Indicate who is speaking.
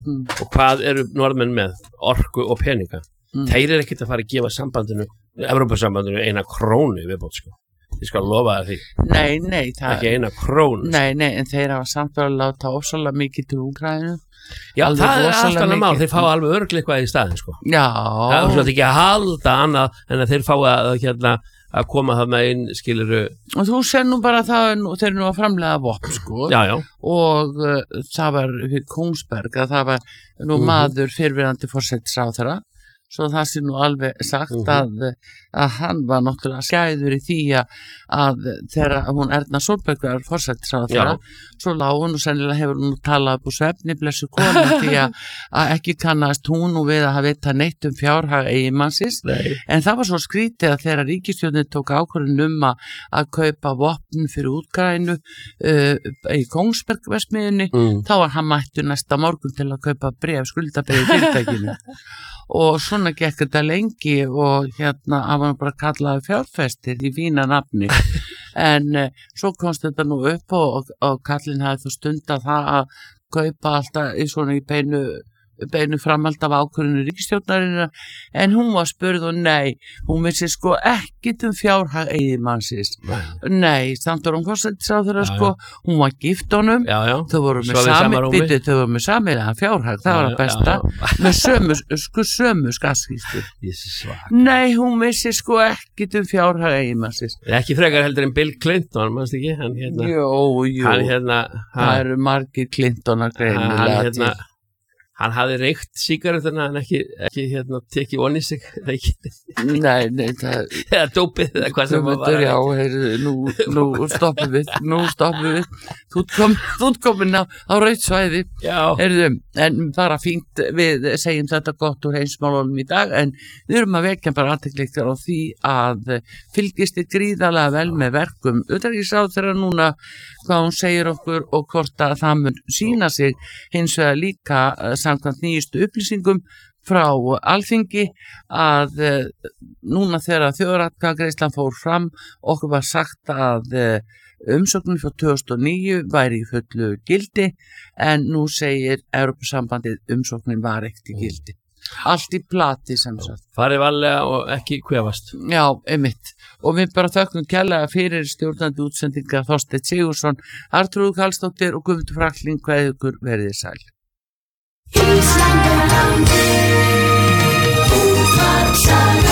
Speaker 1: og hvað eru norðmenn með? Orku og peninga. Þeir ekkert að fara að gefa sambandinu, Evrópusambandinu 1 krónu viðbót, sko. Ég skal lofa þér því.
Speaker 2: Nei, það
Speaker 1: ekki 1 krónu.
Speaker 2: Nei, en þeir hafa samt verið að láta ofsalega mikið til Úkraínu.
Speaker 1: Já, það allt annað mál, þeir fá alveg örugglega eitthvað í staðinn, sko.
Speaker 2: Já.
Speaker 1: Það svolítið ekki að halda annað en að þeir fá að koma það með inn, skiluru.
Speaker 2: Og þú sér nú bara það, þeir nú að framlega vopn, sko.
Speaker 1: Já.
Speaker 2: Og það var við Kongsberg að það var nú maður fyrrverandi forsætisráðherra. Svo það sé nú alveg sagt að hann var náttúrulega skæður í því að þegar hún Erna Solberg var forsætisráðherra, svo lá hún og sennilega hefur hún talað upp úr svefni, blessu konu, því að ekki kannast hún og við að hafa vita neitt fjárhag eiginmannsins. En það var svo skrítið að þegar ríkisstjórnin tók ákvörðun að kaupa vopn fyrir Úkraínu í Kongsberg-verksmiðjunni, þá var hann mættur næsta morgun til að kaupa skuldabréf fyrirtækinu. Og svona gekk þetta lengi og hann var bara kallaði fjárfestir í fína nafni. En svo komst þetta nú upp og kallinn hafði þú stundað það að kaupa alltaf í svona í beinu framhald af ákvörðinu ríkisstjórnarinnar, en hún var spurð og nei, hún vissi sko ekkit fjárhag eiginmannsins. Nei, samt var hún forsætisráðherra, sko, hún var gift honum, þau voru með samilega fjárhag, það var að besta, með sömu skattskýrslu. Nei, hún vissi sko ekkit fjárhag eiginmannsins.
Speaker 1: Ekki frekar heldur en Bill Clinton, mannst ekki?
Speaker 2: Jú, það eru margir Clintonar greinilega til.
Speaker 1: Hann hafði reykt sígaretuna en ekki tekið onni sig.
Speaker 2: Nei, það...
Speaker 1: Eða dópið, eða hvað sem var.
Speaker 2: Já, nú stoppum við. Þú ert komin á rautt svæði.
Speaker 1: Já.
Speaker 2: En bara fínt, við segjum þetta gott úr heimsmálunum í dag, en við erum að vekja bara athygli á því að fylgist gríðarlega vel með verkum utanríkisráðherra núna, hvað hún segir okkur og hvort að það mun sýna sig hins vegar líka samkvæmt nýjustu upplýsingum frá Alþingi að núna þegar þjóðaratkvæðagreiðslan fór fram, okkur var sagt að umsóknin frá 2009 væri í fullu gildi, en nú segir Evrópusambandið umsóknin var ekkert í gildi. Allt í plati sem sagt.
Speaker 1: Farið varlega og ekki kvefast.
Speaker 2: Já, einmitt. Og við bara þökkum kærlega fyrir stjórnandi útsendinga Þorsteinn Sigurðsson, Arnþrúður Karlsdóttir og Guðmundur Franklín, kveðið ykkur, verið sæl. Ísland er landið, útvarp